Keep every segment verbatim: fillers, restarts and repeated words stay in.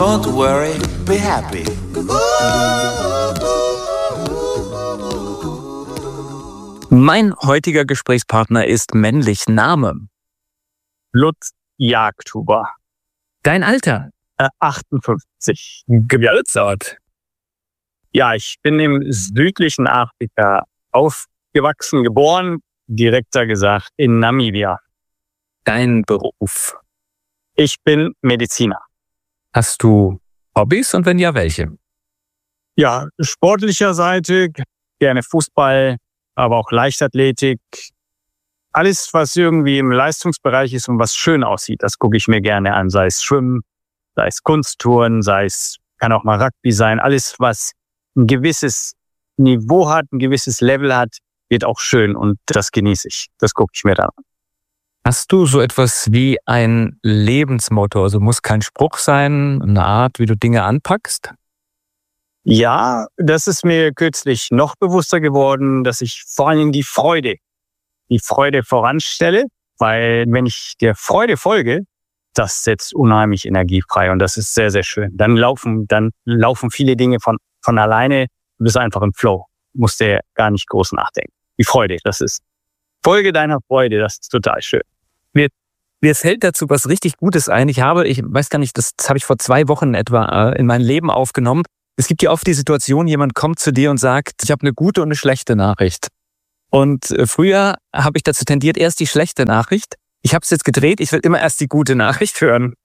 Don't worry, be happy. Mein heutiger Gesprächspartner ist männlich. Name? Lutz Jagdhuber. Dein Alter? Äh, achtundfünfzig. Geburtsort? Ja, ich bin im südlichen Afrika aufgewachsen, geboren, direkter gesagt, in Namibia. Dein Beruf? Ich bin Mediziner. Hast du Hobbys und wenn ja, welche? Ja, sportlicher Seite, gerne Fußball, aber auch Leichtathletik. Alles, was irgendwie im Leistungsbereich ist und was schön aussieht, das gucke ich mir gerne an. Sei es Schwimmen, sei es Kunsttouren, sei es, kann auch mal Rugby sein. Alles, was ein gewisses Niveau hat, ein gewisses Level hat, wird auch schön und das genieße ich. Das gucke ich mir dann an. Hast du so etwas wie ein Lebensmotto? Also muss kein Spruch sein, eine Art, wie du Dinge anpackst? Ja, das ist mir kürzlich noch bewusster geworden, dass ich vor allem die Freude, die Freude voranstelle, weil wenn ich der Freude folge, das setzt unheimlich Energie frei und das ist sehr, sehr schön. Dann laufen, dann laufen viele Dinge von, von alleine, du bist einfach im Flow, musst dir gar nicht groß nachdenken. Die Freude, das ist, folge deiner Freude, das ist total schön. Mir, mir fällt dazu was richtig Gutes ein. Ich habe, ich weiß gar nicht, das, das habe ich vor zwei Wochen etwa äh, in mein Leben aufgenommen. Es gibt ja oft die Situation, jemand kommt zu dir und sagt, ich habe eine gute und eine schlechte Nachricht. Und äh, früher habe ich dazu tendiert, erst die schlechte Nachricht. Ich habe es jetzt gedreht, ich will immer erst die gute Nachricht hören.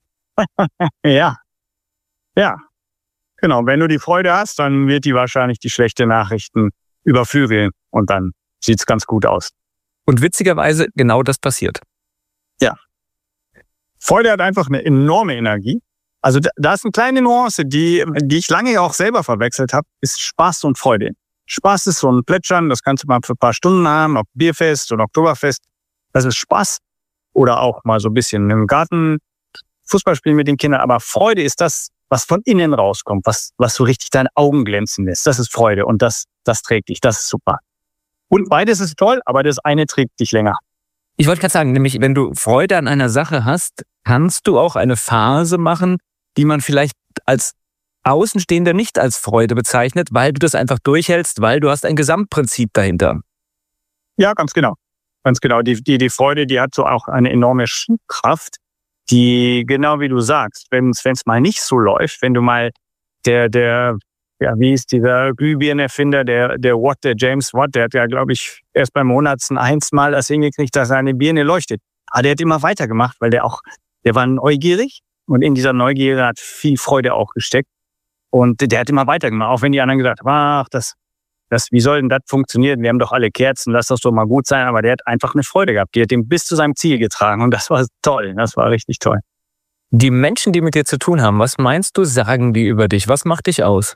Ja, ja, genau. Wenn du die Freude hast, dann wird die wahrscheinlich die schlechte Nachrichten überflügeln und dann sieht's ganz gut aus. Und witzigerweise genau das passiert. Ja. Freude hat einfach eine enorme Energie. Also da, da ist eine kleine Nuance, die, die ich lange auch selber verwechselt habe, ist Spaß und Freude. Spaß ist so ein Plätschern, das kannst du mal für ein paar Stunden haben, ob Bierfest oder Oktoberfest. Das ist Spaß. Oder auch mal so ein bisschen im Garten Fußball spielen mit den Kindern. Aber Freude ist das, was von innen rauskommt, was, was so richtig deine Augen glänzen lässt. Das ist Freude und das, das trägt dich. Das ist super. Und beides ist toll, aber das eine trägt dich länger. Ich wollte gerade sagen, nämlich wenn du Freude an einer Sache hast, kannst du auch eine Phase machen, die man vielleicht als Außenstehender nicht als Freude bezeichnet, weil du das einfach durchhältst, weil du hast ein Gesamtprinzip dahinter. Ja, ganz genau. Ganz genau. Die, die, die Freude, die hat so auch eine enorme Schubkraft, die, genau wie du sagst, wenn es mal nicht so läuft, wenn du mal der, der, ja, wie ist dieser Glühbirnenerfinder, der, der Watt, der James Watt, der hat ja, glaube ich, erst beim Hundertsten eins Mal das hingekriegt, dass seine Birne leuchtet. Aber der hat immer weitergemacht, weil der auch, der war neugierig und in dieser Neugierde hat viel Freude auch gesteckt. Und der hat immer weitergemacht, auch wenn die anderen gesagt haben, ach, das, das, wie soll denn das funktionieren? Wir haben doch alle Kerzen, lass das doch mal gut sein. Aber der hat einfach eine Freude gehabt. Die hat ihn bis zu seinem Ziel getragen und das war toll. Das war richtig toll. Die Menschen, die mit dir zu tun haben, was meinst du, sagen die über dich? Was macht dich aus?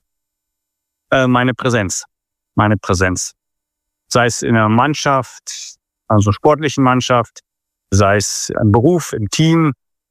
Äh, meine Präsenz. Meine Präsenz. Sei es in einer Mannschaft, also sportlichen Mannschaft, sei es im Beruf, im Team.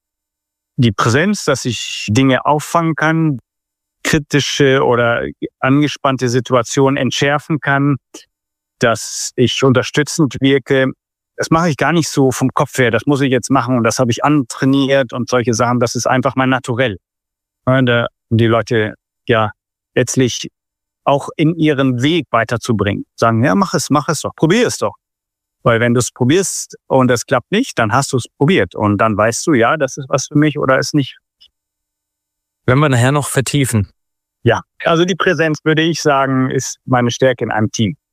Die Präsenz, dass ich Dinge auffangen kann, kritische oder angespannte Situationen entschärfen kann, dass ich unterstützend wirke. Das mache ich gar nicht so vom Kopf her. Das muss ich jetzt machen und das habe ich antrainiert und solche Sachen. Das ist einfach mein Naturell. Und die Leute ja letztlich auch in ihren Weg weiterzubringen. Sagen, ja, mach es, mach es doch, probier es doch. Weil wenn du es probierst und es klappt nicht, dann hast du es probiert. Und dann weißt du, ja, das ist was für mich oder ist nicht. Wenn wir nachher noch vertiefen. Ja, also die Präsenz, würde ich sagen, ist meine Stärke in einem Team.